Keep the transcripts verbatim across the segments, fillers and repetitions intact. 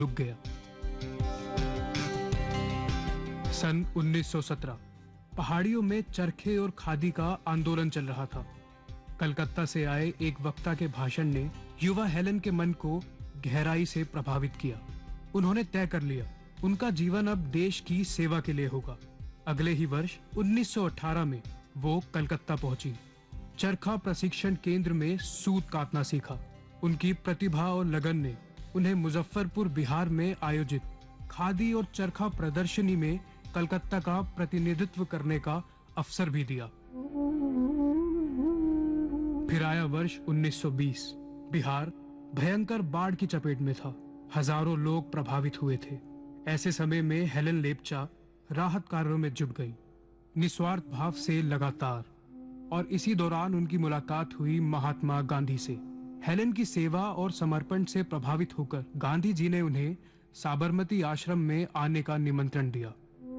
रुक गया। सन उन्नीस सौ सत्रह पहाड़ियों में चरखे और खादी का आंदोलन चल रहा था। कलकत्ता से आए एक वक्ता के भाषण ने युवा हेलन के मन को गहराई से प्रभावित किया। उन्होंने तय कर लिया, उनका जीवन अब देश की सेवा के लिए होगा। अगले ही वर्ष उन्नीस सौ अठारह में वो कलकत्ता पहुंची। चरखा प्रशिक्षण केंद्र में सूत काटना सीखा। उनकी प्रतिभा और लगन ने उन्हें मुजफ्फरपुर बिहार में आयोजित खादी और चरखा प्रदर्शनी में कलकत्ता का प्रतिनिधित्व करने का अवसर भी दिया। फिर आया वर्ष उन्नीस सौ बीस। बिहार भयंकर बाढ़ की चपेट में था। हजारों लोग प्रभावित हुए थे। ऐसे समय में हेलन लेप्चा राहत कार्यों में जुट गई, निस्वार्थ भाव से लगातार। और इसी दौरान उनकी मुलाकात हुई महात्मा गांधी से। हेलन की सेवा और समर्पण से प्रभावित होकर गांधी जी ने उन्हें साबरमती आश्रम में आने का निमंत्रण दिया।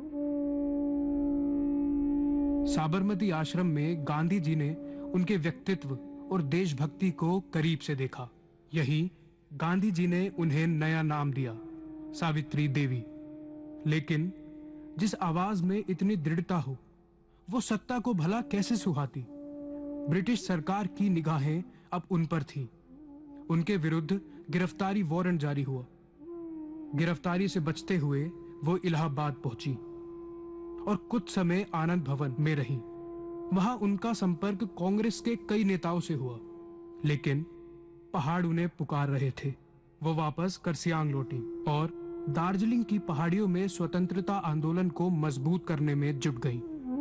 साबरमती आश्रम में गांधी जी ने उनके व्यक्तित्व और देशभक्ति को करीब से देखा। यही गांधी जी ने उन्हें नया नाम दिया, सावित्री देवी। लेकिन जिस आवाज में इतनी दृढ़ता हो, वो सत्ता को भला कैसे सुहाती। ब्रिटिश सरकार की निगाहें अब उन पर थी। उनके विरुद्ध गिरफ्तारी वारंट जारी हुआ। गिरफ्तारी से बचते हुए वो इलाहाबाद पहुंची और कुछ समय आनंद भवन में रही। वहां उनका संपर्क कांग्रेस के कई नेताओं से हुआ, लेकिन पहाड़ उन्हें पुकार रहे थे। वो वापस करसियांग लौटी और दार्जिलिंग की पहाड़ियों में स्वतंत्रता आंदोलन को मजबूत करने में जुट गई।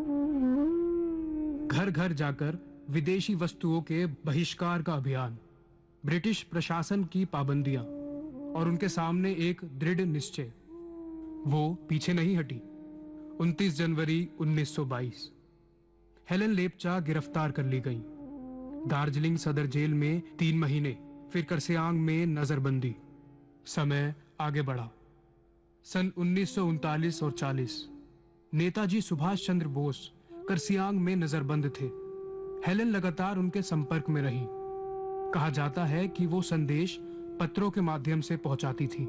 घर घर जाकर विदेशी वस्तुओं के बहिष्कार का अभियान, ब्रिटिश प्रशासन की पाबंदियां और उनके सामने एक दृढ़ निश्चय, वो पीछे नहीं हटी। उनतीस जनवरी उन्नीस सौ बाईस हेलन लेप्चा गिरफ्तार कर ली गई। दार्जिलिंग सदर जेल में तीन महीने, फिर करसियांग में नजरबंदी। समय आगे बढ़ा। सन उन्नीस सौ उनतालीस और चालीस नेताजी सुभाष चंद्र बोस करसियांग में नजरबंद थे। हेलन लगातार उनके संपर्क में रही। कहा जाता है कि वो संदेश पत्रों के माध्यम से पहुंचाती थी।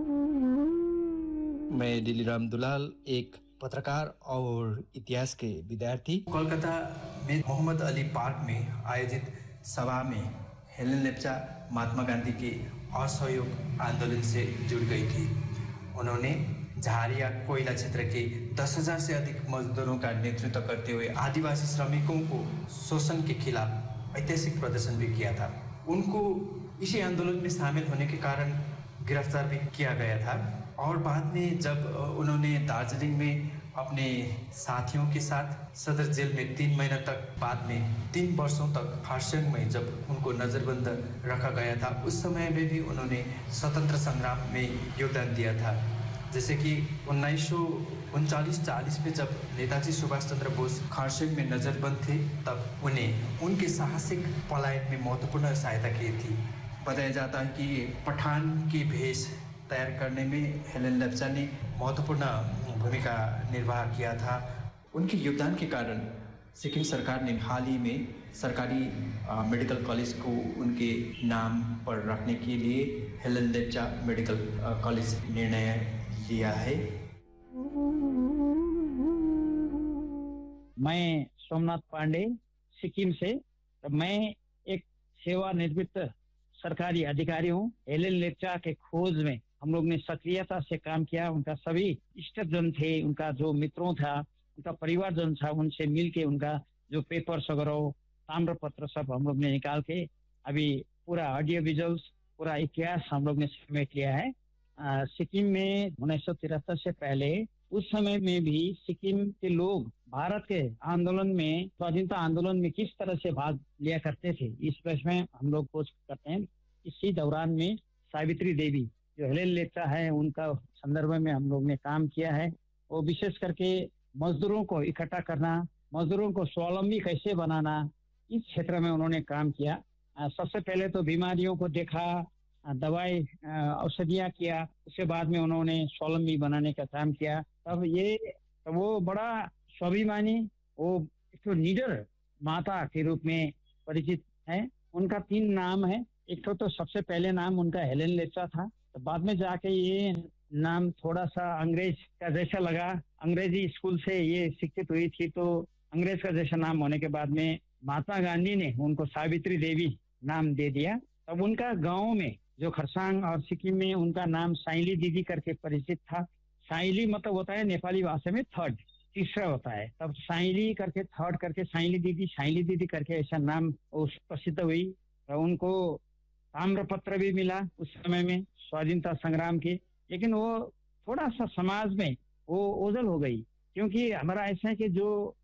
मैं दिलीराम दुलाल, एक पत्रकार और इतिहास के विद्यार्थी, कोलकाता में मोहम्मद अली पार्क में आयोजित सभा में हेलन लेप्चा महात्मा गांधी के असहयोग आंदोलन से जुड़ गई थी। उन्होंने झारिया कोयला क्षेत्र के दस हजार से अधिक मजदूरों का नेतृत्व करते हुए आदिवासी श्रमिकों को शोषण के खिलाफ ऐतिहासिक प्रदर्शन भी किया था। उनको इसी आंदोलन में शामिल होने के कारण गिरफ्तार भी किया गया था और बाद में जब उन्होंने दार्जिलिंग में अपने साथियों के साथ सदर जेल में तीन महीना तक, बाद में तीन वर्षों तक खारसंग में जब उनको नजरबंद रखा गया था, उस समय में भी उन्होंने स्वतंत्र संग्राम में योगदान दिया था। जैसे कि उन्नीस सौ उनचालीस चालीस में जब नेताजी सुभाष चंद्र बोस खारसंग में नजरबंद थे, तब उन्हें उनके साहसिक पलायन में महत्वपूर्ण सहायता की थी। बताया जाता है कि पठान की भेष तैयार करने में हेलन लेप्चा ने महत्वपूर्ण भूमिका निर्वाह किया था। उनके योगदान के कारण सिक्किम सरकार ने हाल ही में सरकारी मेडिकल कॉलेज को उनके नाम पर रखने के लिए हेलन लेप्चा मेडिकल कॉलेज निर्णय लिया है। मैं सोमनाथ पांडे, सिक्किम से। मैं एक सेवानिवृत्त सरकारी अधिकारी हूँ। हेलन लेप्चा के खोज में हम लोग ने सक्रियता से काम किया। उनका सभी इष्टजन थे, उनका जो मित्रों था, उनका परिवारजन था, उनसे मिलके उनका जो पेपर्स वगैरह, ताम्र पत्र सब हम लोग ने निकाल के अभी पूरा ऑडियो विजुअल्स, पूरा इतिहास हम लोग ने समेट लिया है। आ, सिक्किम में उन्नीस सौ तिहत्तर से पहले, उस समय में भी सिक्किम के लोग भारत के आंदोलन में, स्वाधीनता आंदोलन में किस तरह से भाग लिया करते थे, इस प्रश्न में हम लोग खोज करते हैं। इसी दौरान में सावित्री देवी जो हेलन लेप्चा है, उनका संदर्भ में हम लोग ने काम किया है। वो विशेष करके मजदूरों को इकट्ठा करना, मजदूरों को स्वावलंबी कैसे बनाना, इस क्षेत्र में उन्होंने काम किया। सबसे पहले तो बीमारियों को देखा, दवाई औषधियाँ किया, उसके बाद में उन्होंने स्वावलंबी बनाने का काम किया। तब ये तो वो बड़ा स्वाभिमानी, वो एक तो निडर माता के रूप में परिचित है। उनका तीन नाम है। एक तो, तो सबसे पहले नाम उनका हेलन लेप्चा था, तो बाद में जाके ये नाम थोड़ा सा अंग्रेज का जैसा लगा। अंग्रेजी स्कूल से ये शिक्षित हुई थी, तो अंग्रेज का जैसा नाम होने के बाद में महात्मा गांधी ने उनको सावित्री देवी नाम दे दिया। तब उनका गांव में जो खरसाङ और सिक्किम में उनका नाम साइली दीदी करके परिचित था। साइली मतलब होता है नेपाली भाषा में थर्ड, तीसरा होता है। तब साइली करके थर्ड करके साइली दीदी साइली दीदी करके ऐसा नाम उस प्रसिद्ध हुई। और उनको ताम्रपत्र भी मिला उस समय में स्वाधीनता संग्राम के। लेकिन वो थोड़ा सा समाज में वो ओझल हो गई, क्योंकि हमारा ऐसा है कि जो